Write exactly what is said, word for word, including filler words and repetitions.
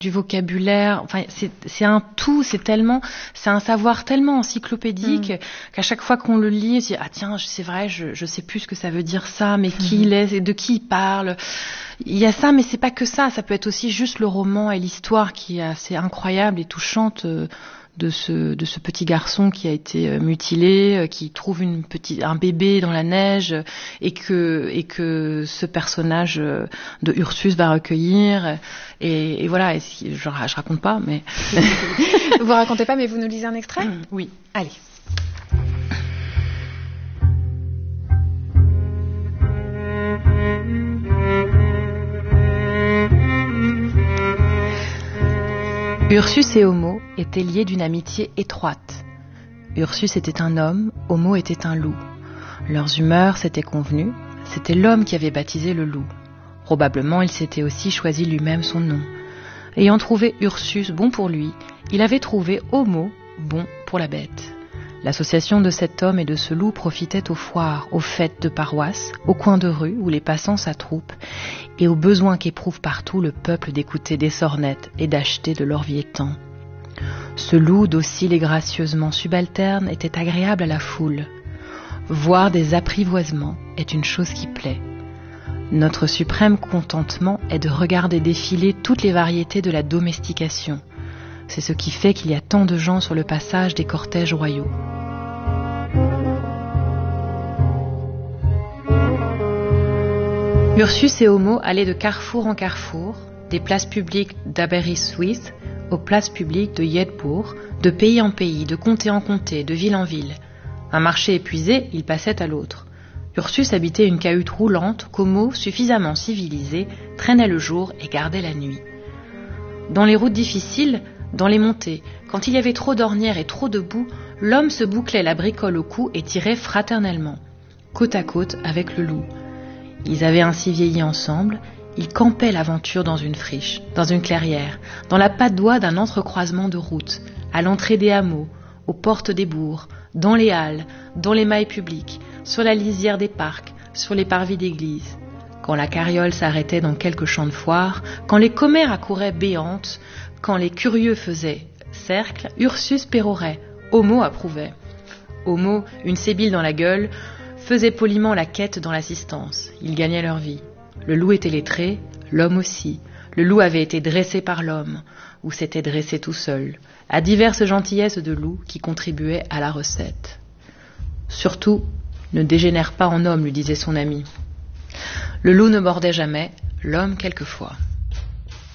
du vocabulaire. Enfin, c'est, c'est un tout, c'est tellement, c'est un savoir tellement encyclopédique mmh. qu'à chaque fois qu'on le lit, on se dit ah tiens, c'est vrai, je, je sais plus ce que ça veut dire ça, mais qui mmh. il est, de qui il parle. Il y a ça, mais c'est pas que ça. Ça peut être aussi juste le roman et l'histoire qui est assez incroyable et touchante. Euh, de ce de ce petit garçon qui a été mutilé, qui trouve une petite un bébé dans la neige et que et que ce personnage de Ursus va recueillir et, et voilà. Et si, je, je raconte pas, mais vous racontez pas, mais vous nous lisez un extrait ? Oui. Allez. Ursus et Homo étaient liés d'une amitié étroite. Ursus était un homme, Homo était un loup. Leurs humeurs s'étaient convenues, c'était l'homme qui avait baptisé le loup. Probablement il s'était aussi choisi lui-même son nom. Ayant trouvé Ursus bon pour lui, il avait trouvé Homo bon pour la bête. L'association de cet homme et de ce loup profitait aux foires, aux fêtes de paroisse, aux coins de rue où les passants s'attroupent, et aux besoins qu'éprouve partout le peuple d'écouter des sornettes et d'acheter de l'orviétan. Ce loup docile et gracieusement subalterne était agréable à la foule. Voir des apprivoisements est une chose qui plaît. Notre suprême contentement est de regarder défiler toutes les variétés de la domestication. C'est ce qui fait qu'il y a tant de gens sur le passage des cortèges royaux. Ursus et Homo allaient de carrefour en carrefour, des places publiques d'Aberystwyth aux places publiques de Jedburgh, de pays en pays, de comté en comté, de ville en ville. Un marché épuisé, ils passaient à l'autre. Ursus habitait une cahute roulante qu'Homo, suffisamment civilisé, traînait le jour et gardait la nuit. Dans les routes difficiles, dans les montées, quand il y avait trop d'ornières et trop de boue, l'homme se bouclait la bricole au cou et tirait fraternellement, côte à côte avec le loup. Ils avaient ainsi vieilli ensemble, ils campaient l'aventure dans une friche, dans une clairière, dans la patte-d'oie d'un entrecroisement de routes, à l'entrée des hameaux, aux portes des bourgs, dans les halles, dans les mailles publiques, sur la lisière des parcs, sur les parvis d'église. Quand la carriole s'arrêtait dans quelques champs de foire, quand les commères accouraient béantes, quand les curieux faisaient cercle, Ursus pérorait, Homo approuvait. Homo, une sébile dans la gueule, faisait poliment la quête dans l'assistance. Ils gagnaient leur vie. Le loup était lettré, l'homme aussi. Le loup avait été dressé par l'homme, ou s'était dressé tout seul, à diverses gentillesses de loup qui contribuaient à la recette. Surtout, ne dégénère pas en homme, lui disait son ami. Le loup ne mordait jamais, l'homme quelquefois.